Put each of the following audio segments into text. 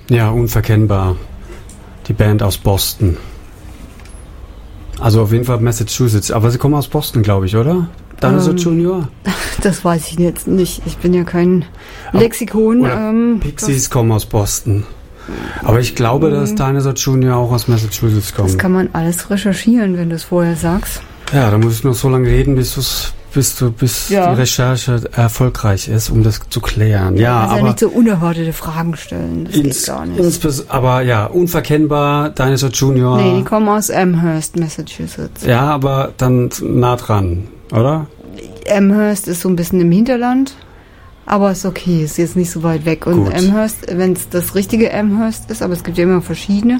Ja, unverkennbar. Die Band aus Boston. Also auf jeden Fall Massachusetts. Aber sie kommen aus Boston, glaube ich, oder? Dinosaur Junior? Das weiß ich jetzt nicht. Ich bin ja kein Lexikon. Pixies kommen aus Boston. Aber ich glaube, dass Dinosaur Junior auch aus Massachusetts kommt. Das kann man alles recherchieren, wenn du es vorher sagst. Ja, da muss ich noch so lange reden, bis die Recherche erfolgreich ist, um das zu klären. Ja, also aber nicht so unerwartete Fragen stellen. Das geht gar nicht. Aber ja, unverkennbar, Dinosaur Junior. Nee, die kommen aus Amherst, Massachusetts. Ja, aber dann nah dran, oder? Amherst ist so ein bisschen im Hinterland, aber ist okay, ist jetzt nicht so weit weg. Und gut. Amherst, wenn es das richtige Amherst ist, aber es gibt ja immer verschiedene,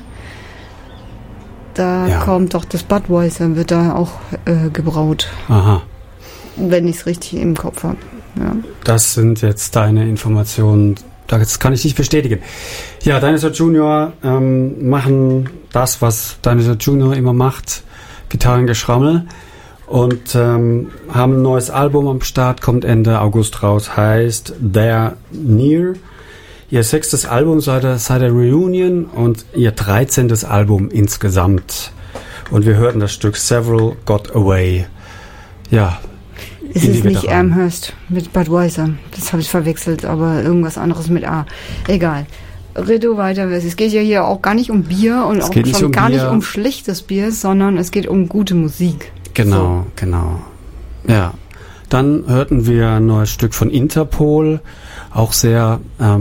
da kommt doch das Budweiser, wird da auch gebraut. Aha. Wenn ich es richtig im Kopf habe. Ja. Das sind jetzt deine Informationen, das kann ich nicht bestätigen. Ja, Dinosaur Junior machen das, was Dinosaur Junior immer macht, Gitarrengeschrammel. Und haben ein neues Album am Start, kommt Ende August raus, heißt They're Near. Ihr 6. Album seit der Reunion und ihr 13. Album insgesamt. Und wir hörten das Stück Several Got Away. Ja. Es ist nicht Amherst mit Budweiser. Das habe ich verwechselt, aber irgendwas anderes mit A. Egal. Redo weiter. Es geht ja hier auch gar nicht um Bier und auch schon gar nicht um schlechtes Bier, sondern es geht um gute Musik. Genau. Ja. Dann hörten wir ein neues Stück von Interpol. Auch sehr,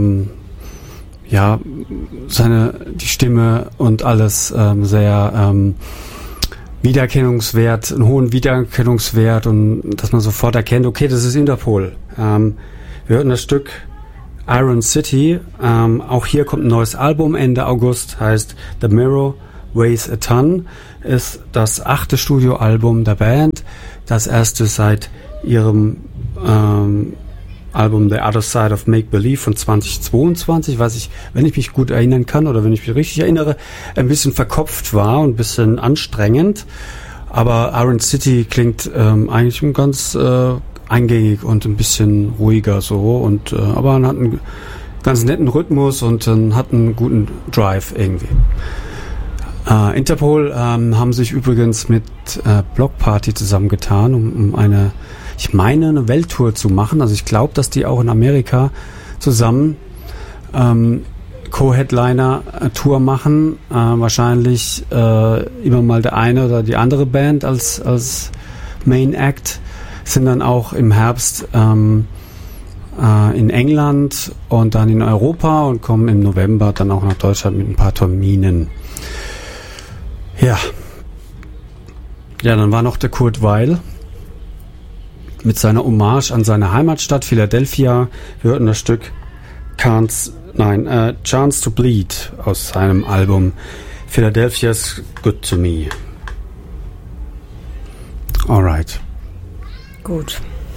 die Stimme und alles sehr Wiedererkennungswert, einen hohen Wiedererkennungswert und dass man sofort erkennt, okay, das ist Interpol. Wir hörten das Stück Iron City. Auch hier kommt ein neues Album Ende August, heißt The Mirror Weighs a Ton, ist das 8. Studioalbum der Band, das erste seit ihrem Album The Other Side of Make Believe von 2022, was ich, wenn ich mich gut erinnern kann oder wenn ich mich richtig erinnere, ein bisschen verkopft war und ein bisschen anstrengend. Aber Iron City klingt eigentlich ganz eingängig und ein bisschen ruhiger so und aber man hat einen ganz netten Rhythmus und hat einen guten Drive irgendwie. Interpol haben sich übrigens mit Block Party zusammengetan, um eine Welttour zu machen. Also ich glaube, dass die auch in Amerika zusammen Co-Headliner-Tour machen. Wahrscheinlich immer mal der eine oder die andere Band als Main Act. Sind dann auch im Herbst in England und dann in Europa und kommen im November dann auch nach Deutschland mit ein paar Terminen. Ja, dann war noch der Kurt Weill mit seiner Hommage an seine Heimatstadt Philadelphia. Wir hörten das Stück Chance to Bleed aus seinem Album Philadelphia's Good to Me. Alright. Gut.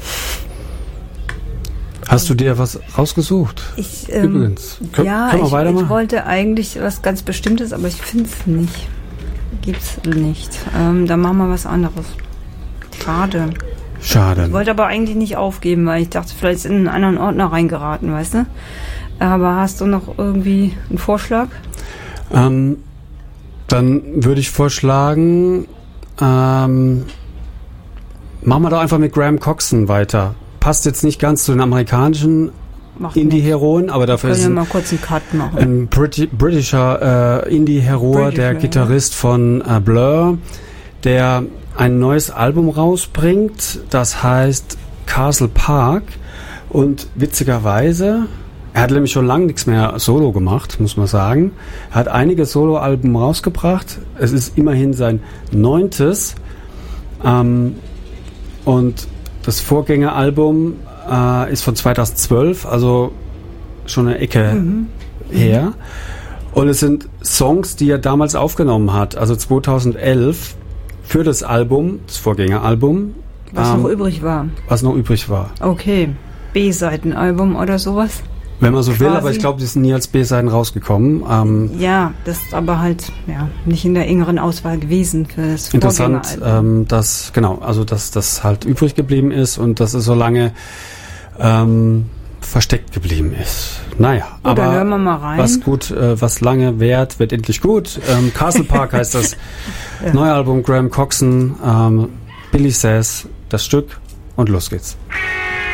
Hast du dir was rausgesucht? Übrigens. Können wir weitermachen? Ich wollte eigentlich was ganz Bestimmtes, aber ich finde es nicht. Gibt's nicht. Dann machen wir was anderes. Schade. Ich wollte aber eigentlich nicht aufgeben, weil ich dachte, vielleicht ist in einen anderen Ordner reingeraten, weißt du? Aber hast du noch irgendwie einen Vorschlag? Dann würde ich vorschlagen, machen wir doch einfach mit Graham Coxon weiter. Passt jetzt nicht ganz zu den amerikanischen Indie-Heroen, aber dafür ist mal kurz einen Cut machen. Ein britischer Indie-Hero, der Gitarrist von Blur, der ein neues Album rausbringt, das heißt Castle Park und witzigerweise, er hat nämlich schon lange nichts mehr Solo gemacht, muss man sagen. Er hat einige Solo-Alben rausgebracht, es ist immerhin sein 9. Und das Vorgängeralbum ist von 2012, also schon eine Ecke her. Und es sind Songs, die er damals aufgenommen hat, also 2011 für das Album, das Vorgängeralbum. Was noch übrig war. Okay, B-Seitenalbum oder sowas? Wenn man so will, aber ich glaube, die sind nie als B-Seiten rausgekommen. Ja, das ist aber halt nicht in der engeren Auswahl gewesen für das interessant, dass das halt übrig geblieben ist und dass es so lange versteckt geblieben ist. Naja, aber dann hören wir mal rein. Was lange währt, wird endlich gut. Castle Park heißt das ja. Neue Album Graham Coxon, Billy Says, das Stück und los geht's.